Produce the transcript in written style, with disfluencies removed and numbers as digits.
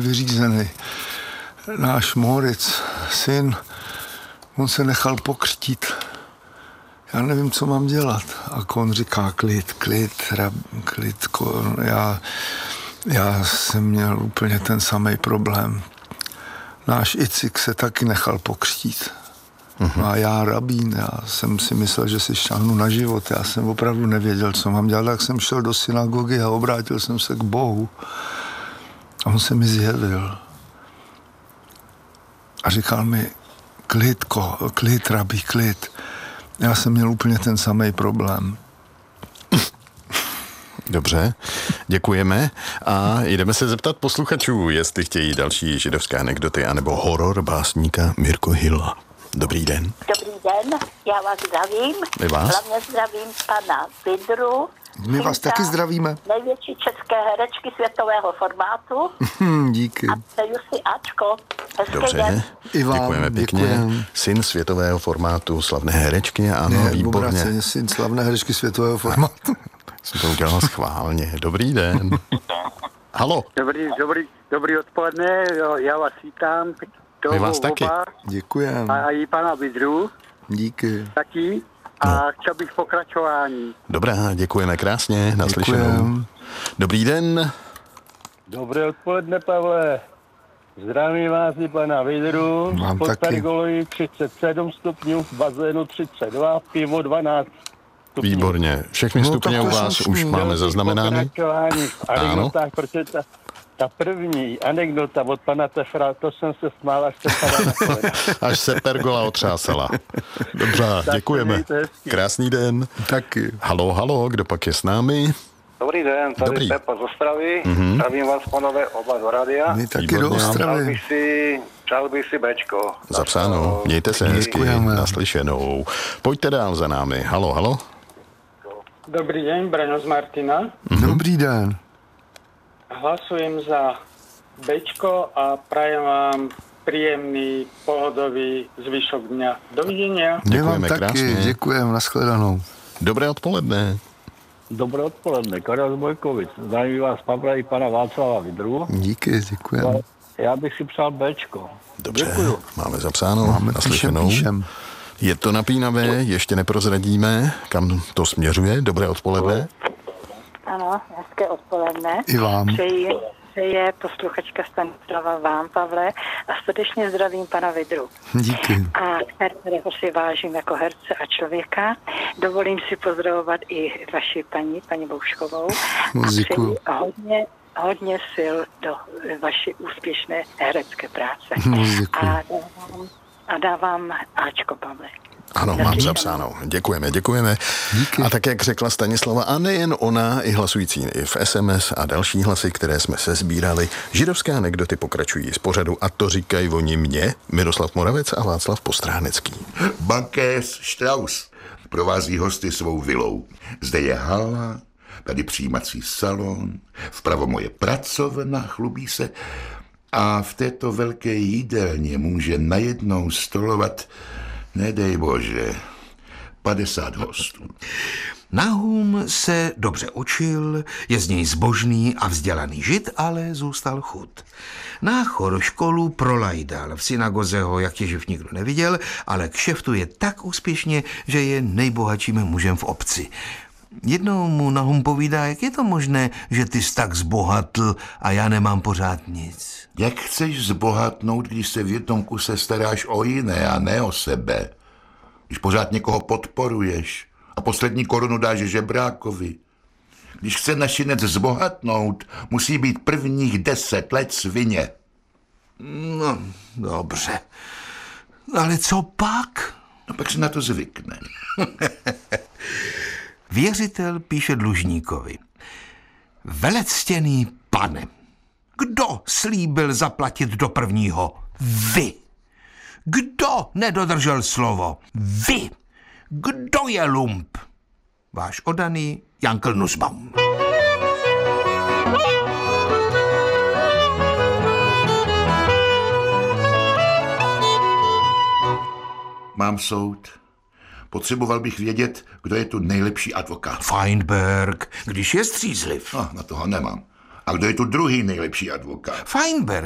vyřízený. Náš Moritz, syn, on se nechal pokřtít. Já nevím, co mám dělat. A on říká, klid. Já jsem měl úplně ten samý problém. Náš Icik se taky nechal pokřtít. A já rabín, já jsem si myslel, že si šáhnu na život. Já jsem opravdu nevěděl, co mám dělat. Tak jsem šel do synagogy a obrátil jsem se k Bohu. A on se mi zjevil. A říkal mi, klid, rabí, klid. Já jsem měl úplně ten samý problém. Dobře, děkujeme a jdeme se zeptat posluchačů, jestli chtějí další židovské anekdoty anebo horor básníka Mirko Hilla. Dobrý den. Dobrý den, já vás zdravím. My vás? Hlavně zdravím pana Vidru. My vás taky zdravíme. Největší české herečky světového formátu. Díky. A přeju si Ačko. Hezký Dobře, den. I vám, děkujeme pěkně. děkujem. Syn světového formátu, slavné herečky, ano, výborně. Obráceně, syn slavné herečky světového formátu. Jsem to udělal schválně. Dobrý den. Halo. Dobrý odpoledne, já vás vítám. My vás taky. Děkujem. A i pana Vidru. Díky. Taky. A chtěl bych pokračování. Dobrá, děkujeme krásně, naslyšenou. Děkujem. Dobrý den. Dobré odpoledne, Pavle. Zdravím vás i pana Vidru. Mám Pod taky. pergolí 37 stupňů, v bazénu 32, pivo 12 stupňů. Výborně. Všechny No, stupně tak to u je vás slušný. už máme zaznamenány. Pokračování v anekdotách, protože ta první anekdota od pana Tefra, to jsem se smál, až se padá na kolena. Až se pergola otřásala. Dobře, děkujeme. mějte hezky. Krásný den. Taky. Halo, kdo pak je s námi? Dobrý den, tady Dobrý. Pepa z Ostravy. Zdravím vás, panové, oba do rádia. My taky Výborně. do Ostravy. Přál bych si Bčko. Zapsáno. Mějte se hezky. Děkujeme. Naslyšenou. Pojďte dál za námi. Halo. Dobrý den, Breno z Martina. Dobrý den. Hlasujem za Bčko a prajem vám príjemný, pohodový zvyšok dňa. Dovidenia. My vám Děkujeme taky, krásně. děkujeme, nashledanou. Dobré odpoledne. Dobré odpoledne, Karel z Bojkovic. Zdravím vás, Pavla i pana Václava Vidru. Díky, děkujeme. Já bych si přál Bčko. Dobře, Děkuju. máme zapsáno. Máme Naslyšenou. píšem. Je to napínavé, ještě neprozradíme, kam to směřuje. Dobré odpoledne. Ano, hezké odpoledne. I vám. Přeje posluchačka Stanislava vám, Pavle, a srdečně zdravím pana Vidru. Díky. A kterého si vážím jako herce a člověka. Dovolím si pozdravovat i vaši paní Bouškovou. Moc děkuju. A přeji hodně sil do vaší úspěšné herecké práce. Moc děkuju. A dávám Ačko, Pavle. Ano, mám zapsáno. Děkujeme. Díky. A tak, jak řekla Stanislava, a nejen ona, i hlasující i v SMS a další hlasy, které jsme se sbírali, židovské anekdoty pokračují z pořadu a to říkají oni mě, Miroslav Moravec a Václav Postránecký. Bankéř Strauss provází hosty svou vilou. Zde je hala, tady přijímací salon, vpravo moje pracovna, chlubí se, a v této velké jídelně může najednou stolovat, nedej bože, 50 hostů. Nahum se dobře učil, je z něj zbožný a vzdělaný žid, ale zůstal chud. Náchor školu prolajdal, v synagoze ho jak těživ nikdo neviděl, ale kšeftuje tak úspěšně, že je nejbohatším mužem v obci. Jednou mu Nahum povídá, jak je to možné, že ty jsi tak zbohatl a já nemám pořád nic. Jak chceš zbohatnout, když se v jednom kuse staráš o jiné a ne o sebe? Když pořád někoho podporuješ a poslední korunu dáš žebrákovi. Když chce našinec zbohatnout, musí být prvních 10 let svině. No, dobře. Ale co pak? No pak se na to zvykne. Věřitel píše dlužníkovi. Velectěný pane, kdo slíbil zaplatit do prvního? Vy. Kdo nedodržel slovo? Vy. Kdo je lump? Váš oddaný Jankl Nussbaum. Mám soud. Potřeboval bych vědět, kdo je tu nejlepší advokát. Feinberg, když je střízliv. No, na toho nemám. A kdo je tu druhý nejlepší advokát? Feinberg.